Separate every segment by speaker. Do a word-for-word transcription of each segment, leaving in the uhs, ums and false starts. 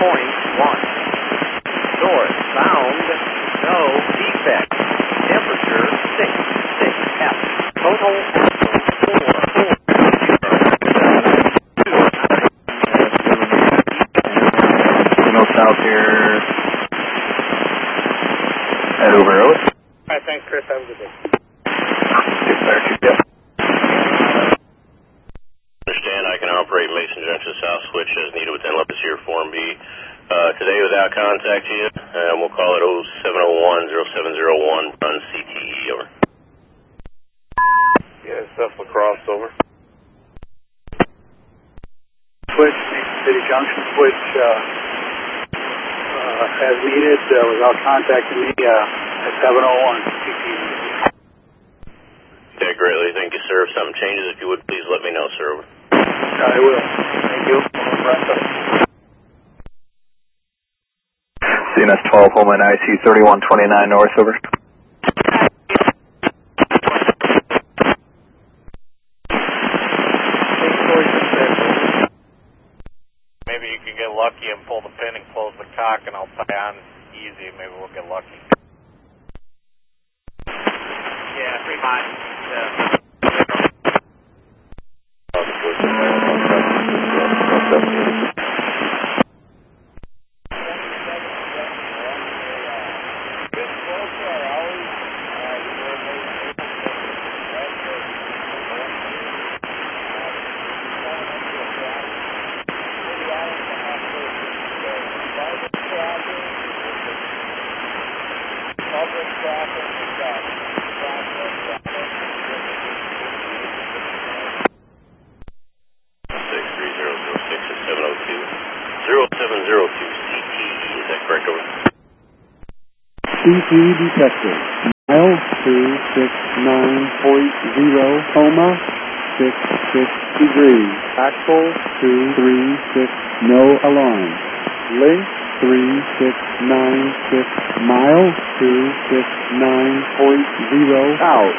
Speaker 1: point one. Northbound, no defect. Temperature six six F. Total
Speaker 2: Signal south here at Over Road.
Speaker 3: Alright, thanks, Chris. Have a good day.
Speaker 2: Good start, yeah.
Speaker 4: Understand I can operate Mason Junction South Switch as needed within limits here, Form B. Uh, today without contact you, and we'll call it oh seven oh one, oh seven oh one, run C T E, over.
Speaker 3: Yeah, stuff lacrosse, over.
Speaker 5: Switch, Mason City Junction switch, uh, uh, as needed, uh, without contacting me, uh, at seven oh one.
Speaker 4: Okay, greatly. Thank you, sir. If something changes, if you would, please let me know, sir. Over.
Speaker 5: I will. Thank you.
Speaker 2: C N S twelve, Holman I C thirty-one twenty-nine north, over.
Speaker 3: Maybe you can get lucky and pull the pin and close the cock, and I'll tie on easy. Maybe we'll get lucky. Yeah, three miles. Yeah.
Speaker 6: C T detected. Mile two six nine point zero, coma, six six degrees. Axle two three six, no alarm. Link three six nine six, mile two six nine point zero, out.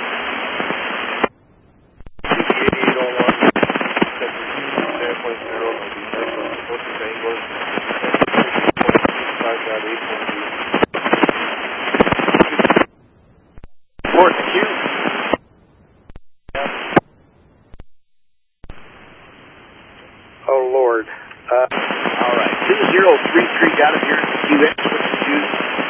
Speaker 5: Oh, Lord. Uh,
Speaker 1: all right. two zero three three, got it here in Q X. What's the use?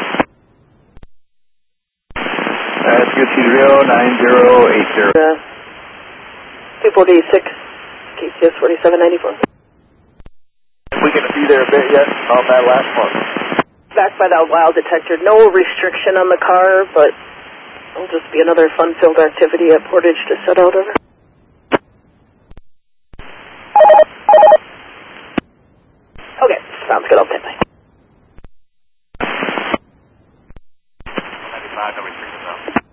Speaker 2: That's good, T zero nine zero eight zero.
Speaker 7: Uh, two forty-six, K C S forty-seven ninety-four.
Speaker 2: We going to be there a bit yet on that last one?
Speaker 7: Back by that wild detector. No restriction on the car, but it'll just be another fun-filled activity at Portage to set out over. Okay, sounds good. I'll pit by.
Speaker 3: ninety-five, no restrictions out.